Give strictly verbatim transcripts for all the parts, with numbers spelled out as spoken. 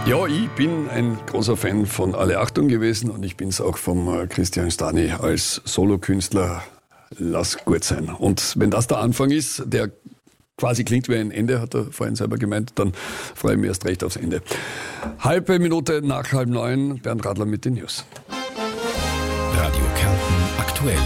Ja, ich bin ein großer Fan von Alle Achtung gewesen und ich bin es auch vom Christian Stani als Solokünstler. Lass gut sein. Und wenn das der Anfang ist, der quasi klingt wie ein Ende, hat er vorhin selber gemeint, dann freue ich mich erst recht aufs Ende. Halbe Minute nach halb neun, Bernd Radler mit den News. Radio Kärnten aktuell.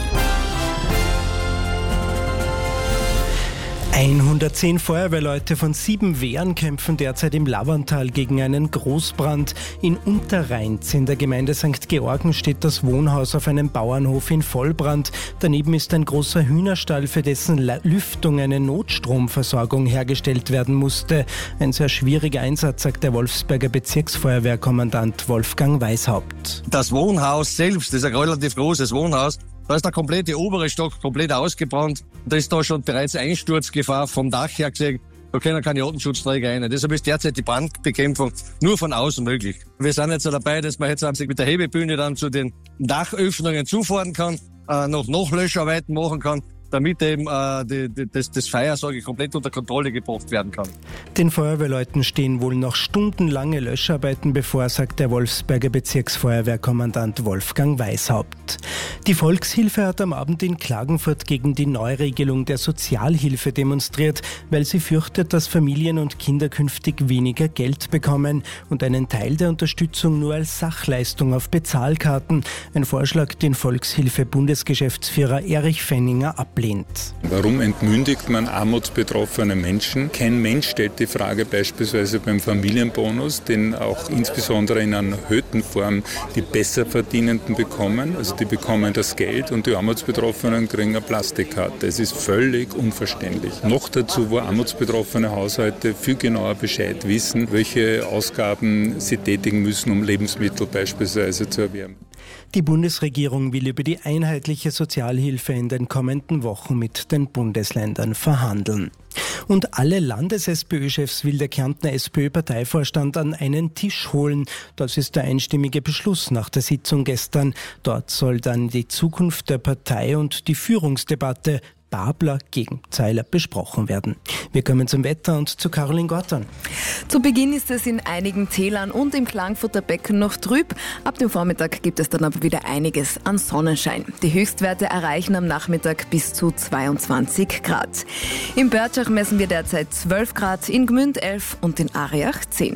hundertzehn Feuerwehrleute von sieben Wehren kämpfen derzeit im Laverntal gegen einen Großbrand. In Unterrheins in der Gemeinde Sankt Georgen steht das Wohnhaus auf einem Bauernhof in Vollbrand. Daneben ist ein großer Hühnerstall, für dessen Lüftung eine Notstromversorgung hergestellt werden musste. Ein sehr schwieriger Einsatz, sagt der Wolfsberger Bezirksfeuerwehrkommandant Wolfgang Weishaupt. Das Wohnhaus selbst, das ist ein relativ großes Wohnhaus. Da ist der komplette obere Stock komplett ausgebrannt. Da ist da schon bereits Einsturzgefahr vom Dach her gesehen. Da können keine Artenschutzträger rein. Deshalb ist derzeit die Brandbekämpfung nur von außen möglich. Wir sind jetzt dabei, dass man jetzt mit der Hebebühne dann zu den Dachöffnungen zufahren kann, äh, noch Nachlöscharbeiten machen kann, damit eben äh, die, die, das, das Feuer, sage ich, komplett unter Kontrolle gebracht werden kann. Den Feuerwehrleuten stehen wohl noch stundenlange Löscharbeiten bevor, sagt der Wolfsberger Bezirksfeuerwehrkommandant Wolfgang Weishaupt. Die Volkshilfe hat am Abend in Klagenfurt gegen die Neuregelung der Sozialhilfe demonstriert, weil sie fürchtet, dass Familien und Kinder künftig weniger Geld bekommen und einen Teil der Unterstützung nur als Sachleistung auf Bezahlkarten. Ein Vorschlag, den Volkshilfe-Bundesgeschäftsführer Erich Fenninger ablehnt. Warum entmündigt man armutsbetroffene Menschen? Kein Mensch stellt die Frage beispielsweise beim Familienbonus, den auch insbesondere in einer erhöhten Form die Besserverdienenden bekommen. Also die bekommen das Geld und die Armutsbetroffenen kriegen eine Plastikkarte. Es ist völlig unverständlich. Noch dazu, wo armutsbetroffene Haushalte viel genauer Bescheid wissen, welche Ausgaben sie tätigen müssen, um Lebensmittel beispielsweise zu erwerben. Die Bundesregierung will über die einheitliche Sozialhilfe in den kommenden Wochen mit den Bundesländern verhandeln. Und alle Landes-SPÖ-Chefs will der Kärntner SPÖ-Parteivorstand an einen Tisch holen. Das ist der einstimmige Beschluss nach der Sitzung gestern. Dort soll dann die Zukunft der Partei und die Führungsdebatte Babler gegen Zeiler besprochen werden. Wir kommen zum Wetter und zu Caroline Gortan. Zu Beginn ist es in einigen Tälern und im Klagenfurter Becken noch trüb. Ab dem Vormittag gibt es dann aber wieder einiges an Sonnenschein. Die Höchstwerte erreichen am Nachmittag bis zu zweiundzwanzig Grad. In Börtschach messen wir derzeit zwölf Grad, in Gmünd elf und in Ariach zehn.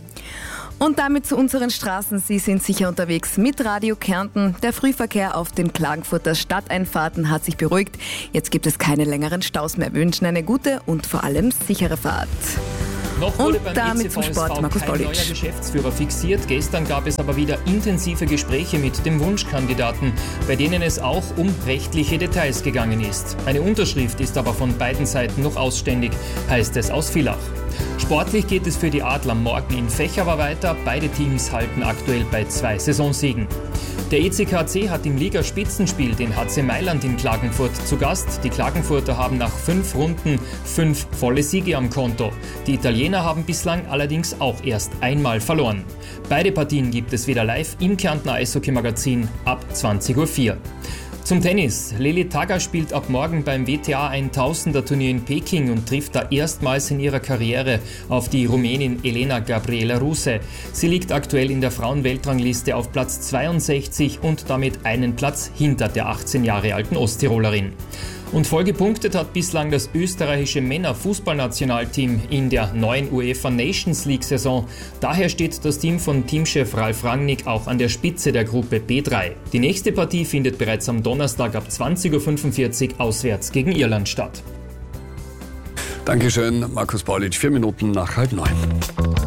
Und damit zu unseren Straßen. Sie sind sicher unterwegs mit Radio Kärnten. Der Frühverkehr auf den Klagenfurter Stadteinfahrten hat sich beruhigt. Jetzt gibt es keine längeren Staus mehr. Wir wünschen eine gute und vor allem sichere Fahrt. Noch wurde und beim damit zum Sport, Markus kein Bollic. neuer Geschäftsführer fixiert. Gestern gab es aber wieder intensive Gespräche mit dem Wunschkandidaten, bei denen es auch um rechtliche Details gegangen ist. Eine Unterschrift ist aber von beiden Seiten noch ausständig, heißt es aus Villach. Sportlich geht es für die Adler morgen in Fächerwa weiter. Beide Teams halten aktuell bei zwei Saisonsiegen. Der E C K C hat im Ligaspitzenspiel den H C Mailand in Klagenfurt zu Gast. Die Klagenfurter haben nach fünf Runden fünf volle Siege am Konto. Die Italiener haben bislang allerdings auch erst einmal verloren. Beide Partien gibt es wieder live im Kärntner Eishockey-Magazin ab zwanzig Uhr vier. Zum Tennis. Lili Tagger spielt ab morgen beim W T A tausender Turnier in Peking und trifft da erstmals in ihrer Karriere auf die Rumänin Elena Gabriela Ruse. Sie liegt aktuell in der Frauenweltrangliste auf Platz zweiundsechzig und damit einen Platz hinter der achtzehn Jahre alten Osttirolerin. Und voll gepunktet hat bislang das österreichische Männer-Fußballnationalteam in der neuen UEFA Nations League-Saison. Daher steht das Team von Teamchef Ralf Rangnick auch an der Spitze der Gruppe B drei. Die nächste Partie findet bereits am Donnerstag ab zwanzig Uhr fünfundvierzig auswärts gegen Irland statt. Dankeschön, Markus Bollic. Vier Minuten nach halb neun.